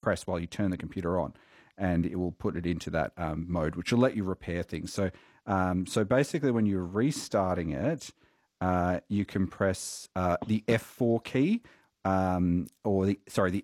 press while you turn the computer on, and it will put it into that mode, which will let you repair things. So, so basically, when you're restarting it, you can press the F4 key. Or the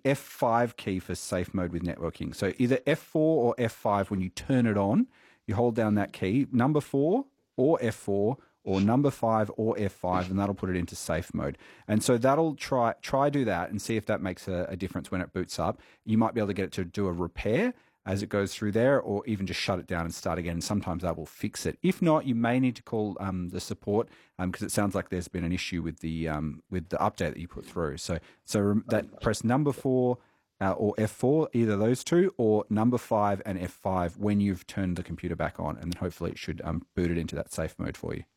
F5 key for safe mode with networking. So either F4 or F5 when you turn it on, you hold down that key, number 4 or F4 or number 5 or F5, and that'll put it into safe mode. And so that'll try do that and see if that makes a difference when it boots up. You might be able to get it to do a repair as it goes through there, or even just shut it down and start again. And sometimes that will fix it. If not, you may need to call the support because it sounds like there's been an issue with the update that you put through. So that press number 4 or F4, either those two, or number 5 and F5 when you've turned the computer back on, and then hopefully it should boot it into that safe mode for you.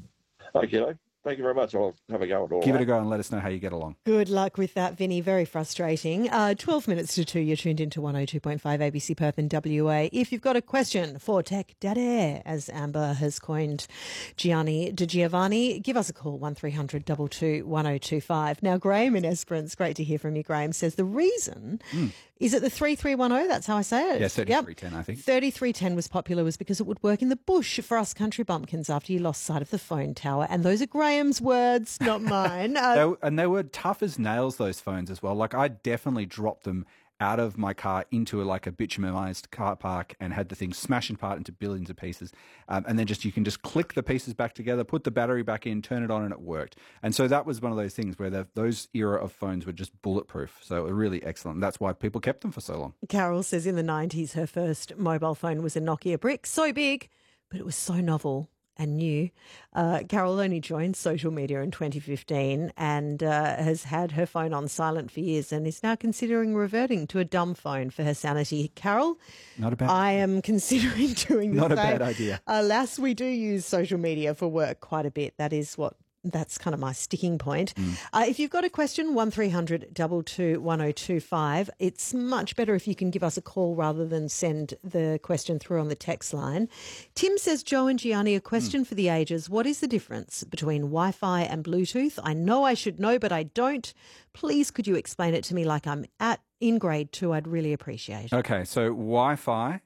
Okay. Thank you very much. I'll have a go at all. Give it a go and let us know how you get along. Good luck with that, Vinny. Very frustrating. 12 minutes to 2, you're tuned into 102.5 ABC Perth and WA. If you've got a question for Tech Daddy, as Amber has coined Gianni Di Giovanni, give us a call, 1300 22 1025. Now, Graham in Esperance, great to hear from you, Graham, says the reason, is it the 3310? That's how I say it? Yeah, 3310, I think. 3310 was popular was because it would work in the bush for us country bumpkins after you lost sight of the phone tower. And those are Graham's words, not mine. And they were tough as nails, those phones as well. Like, I definitely dropped them out of my car into like a bitumenized car park and had the thing smash apart into billions of pieces. And then you can just click the pieces back together, put the battery back in, turn it on, and it worked. And so that was one of those things where those era of phones were just bulletproof. So it was really excellent. That's why people kept them for so long. Carol says in the 90s, her first mobile phone was a Nokia brick, so big, but it was so novel and new. Carol only joined social media in 2015 and has had her phone on silent for years and is now considering reverting to a dumb phone for her sanity. Carol, not a bad I am considering doing the Not same. a bad idea. Alas, we do use social media for work quite a bit. That's kind of my sticking point. If you've got a question, 1300 22 1025. It's much better if you can give us a call rather than send the question through on the text line. Tim says, Joe and Gianni, a question for the ages. What is the difference between Wi-Fi and Bluetooth? I know I should know, but I don't. Please, could you explain it to me like I'm in grade 2? I'd really appreciate it. Okay, so Wi-Fi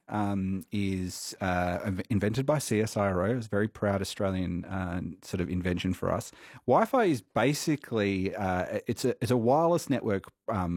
is invented by CSIRO. It was a very proud Australian sort of invention for us. Wi-Fi is basically it's a wireless network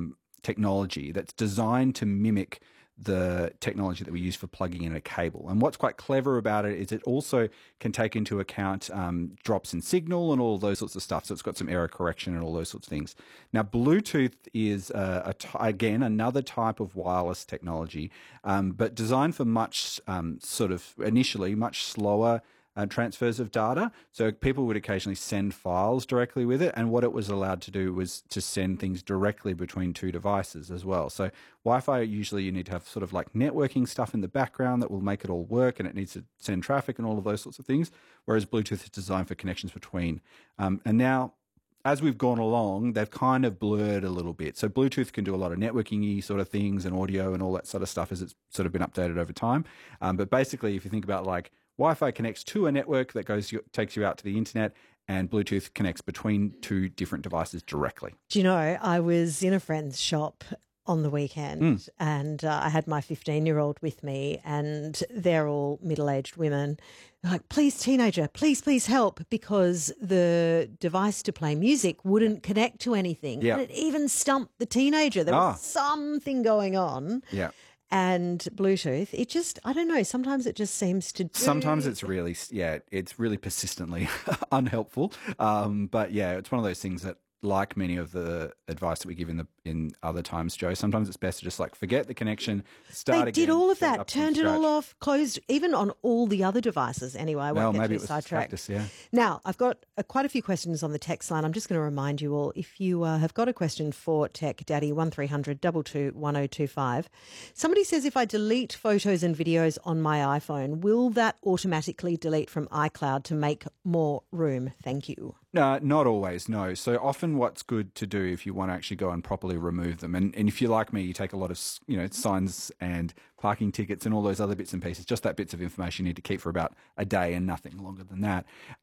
technology that's designed to mimic the technology that we use for plugging in a cable. And what's quite clever about it is it also can take into account drops in signal and all those sorts of stuff. So it's got some error correction and all those sorts of things. Now, Bluetooth is, again, another type of wireless technology, but designed for much initially much slower transfers of data. So people would occasionally send files directly with it. And what it was allowed to do was to send things directly between two devices as well. So Wi-Fi, usually you need to have sort of like networking stuff in the background that will make it all work, and it needs to send traffic and all of those sorts of things. Whereas Bluetooth is designed for connections between. And now, as we've gone along, they've kind of blurred a little bit. So Bluetooth can do a lot of networking-y sort of things and audio and all that sort of stuff as it's sort of been updated over time. But basically, if you think about like Wi-Fi connects to a network that takes you out to the internet, and Bluetooth connects between two different devices directly. Do you know, I was in a friend's shop on the weekend and I had my 15-year-old with me, and they're all middle-aged women. They're like, please, teenager, please help, because the device to play music wouldn't connect to anything. Yeah. And it even stumped the teenager. There was something going on. Yeah. And Bluetooth, it just, I don't know, sometimes it just seems to do. Sometimes it's really, it's really persistently unhelpful. But yeah, it's one of those things that, like many of the advice that we give in other times, Joe, sometimes it's best to just like forget the connection, start again. They did all of set that, up from turned it all scratch. off, closed, even on all the other devices. Anyway, I Well, won't get maybe too it was sidetracked. practice, yeah. Now, I've got quite a few questions on the text line. I'm just going to remind you all, if you have got a question for Tech Daddy, 1300 22 1025. Somebody says, if I delete photos and videos on my iPhone, will that automatically delete from iCloud to make more room? Thank you. No, not always, no. So often what's good to do if you want to actually go and properly remove them, and if you're like me, you take a lot of signs and parking tickets and all those other bits and pieces, just that bits of information you need to keep for about a day and nothing longer than that.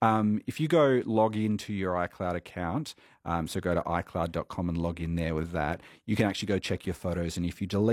If you go log into your iCloud account, so go to iCloud.com and log in there with that, you can actually go check your photos, and if you delete